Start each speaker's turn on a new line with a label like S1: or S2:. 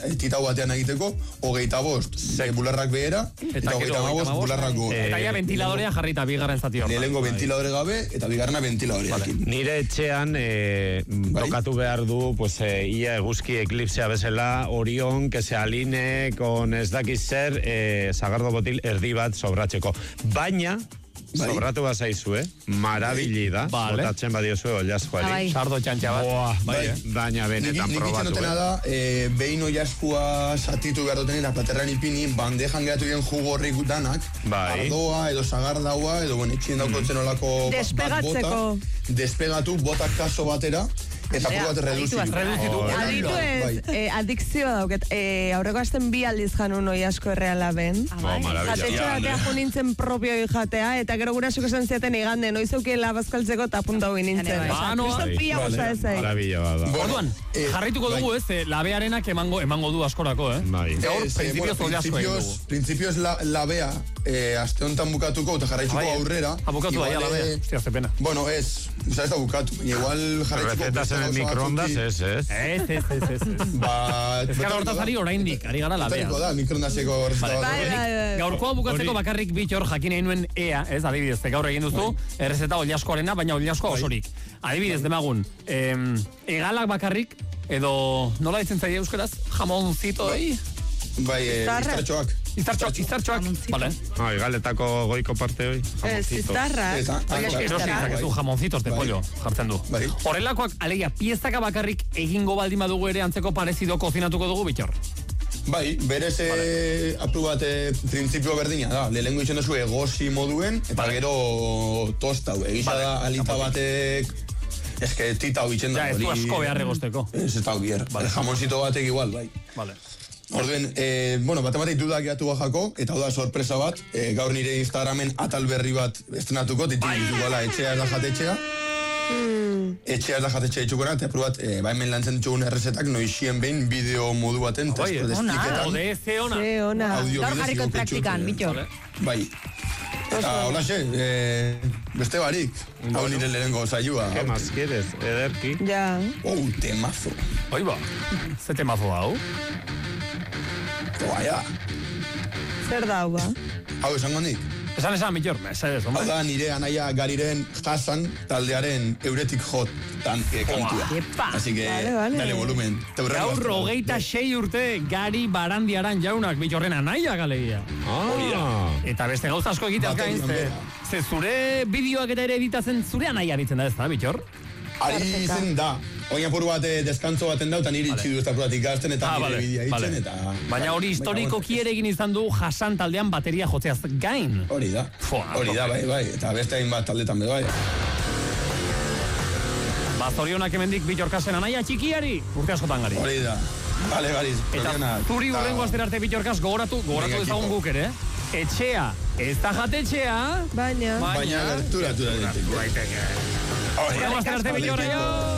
S1: titau batean egiteko, 25 bularrak behera, eta 35 bularrak gora.
S2: Eta ja ventiladorea jarrita bigarren zati hor.
S1: Lehenengo ventiladore gabe, eta bigarrena ventiladoreakin.
S3: Nire etxean tokatu behar du, pues, ia eguzki eklipsea bezala, Orion, que se aline con ez dakiz zer, sagardo botil erdi bat sobratzeko. Baina, sobratu bazaizu, marabili da, botatzen badiozu oilaskoari.
S2: Sardo txantxa bat.
S3: Baina benetan probatu.
S1: Nik da, behin oilaskoa satitu behar duten eta platerran ipini, bandejan geratu bien jugorrik danak, ardoa, edo sagardaua, edo etxien daukotzen olako
S4: despegatzeko.
S1: Despegatu, botak kaso batera, eta bat reduzitu.
S4: Aditu ez, adikzioa dauket. Aurreko asten 2 aldiz janun oiasko erreala ben. Jatetxe batea junintzen propioi jatea, eta gero gurasuk esan ziaten igande, noizukiela bazkaltzeko eta apuntau nintzen. Kriston pila goza ez egin.
S3: Marabila da.
S2: Orduan, jarraituko dugu ez, labearenak emango du askorako, Gaur, prinsipioz oiasko egin dugu.
S1: Prinsipioz labea, aste honetan bukatuko, eta jarraituko aurrera.
S2: Bukatu da, labea. Hostia, ze pena.
S1: Bueno, ez da bukatu. Igual jarraituko...
S3: En el microondas, ez.
S2: Ezkara hortazari oraindik, ari gara labea.
S1: Da, mikroondaseko
S2: gaurkoa bukatzeko bakarrik bitxor jakin nuen ea, ez, adibidez, gaur egin duzu, errezeta oliaskoarena, baina oliaskoa osorik. Adibidez, demagun, egalak bakarrik, edo nola ditzen zaila euskaraz, jamoncito,
S1: iztartxoak.
S2: Iztartxoak, vale.
S3: Egaletako goiko parte hoi.
S4: Iztarra.
S2: Erosi jamoncitos de pollo, jartzen du. Horrelakoak, alegia, piezaka bakarrik egingo baldin badugu ere antzeko parezido kozinatuko dugu, bitxor?
S1: Bai, berez apru bat printzipio berdina da. Lehenengo izan duzu egosi moduen, eta gero tosta, egisa da alita batek... Ez que tita hau itxen da.
S2: Ja, ez du asko behar egosteko.
S1: Ez eta hau bier. Jamonzito batek igual, bai.
S2: Vale.
S1: Orduen, batematik dudak gehiatu bajako, eta hau da sorpresa bat, gaur nire Instagramen atal berri bat estrenatuko, ditukoala etxea ez da jatetxea. Etxea ez da jatetxea ditxukona, eta probat, hemen lantzen ditxugun errezetak, noixien behin bideo modu baten, testo despliketan.
S2: Ze ona.
S4: Gaur jarriko praktikan, bitxo.
S1: Bai. Eta hola beste barik, hau nire lehenengo zailua.
S3: ¿Qué más quieres, ederki?
S4: Ja.
S1: Temazo.
S2: Oiba, ze temazo hau?
S1: Oaia.
S4: Zer da hau,
S1: Hau esango nik?
S2: Esan, bitxor,
S1: hau da nire anaia Gariren Hasan taldearen Euretik Hot kantua. Así que, dale volumen.
S2: Gaur 26 urte Gari Barandiaran jaunak bitxorren anaia galegia. Eta beste gauza asko egiteaz gain, ze zure bideoak eta ere editatzen zure anaia ditzen da ez da, bitxor?
S1: Ari izen da. Oin apur bat deskantzo baten da, eta niri itxidu ez da puratik gazten, eta nire bidea itzen, eta...
S2: Baina hori historiko kieregin izan du Hasan taldean bateria jotzeaz gain.
S1: Hori da, bai, eta beste hain bat taldetan bai.
S2: Zorionak emendik bitxorkasen anaia txikiari, urte askotan gari.
S1: Hori da, bale, Gariz.
S2: Eta zuri urrengo azter arte bitxorkaz gogoratu ezagun guk ere. Etxea, ez da jatetxea,
S4: baina
S1: gerturatu da diteko.
S2: Urrengo azter arte bitxorra,